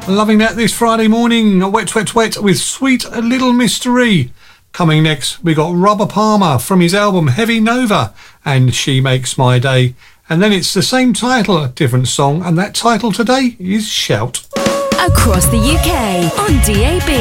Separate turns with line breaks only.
Loving that this Friday morning. Wet, wet, wet with Sweet Little Mystery. Coming next, we got Robert Palmer from his album Heavy Nova and She Makes My Day. And then it's the same title, a different song, and that title today is Shout.
Across the UK on DAB.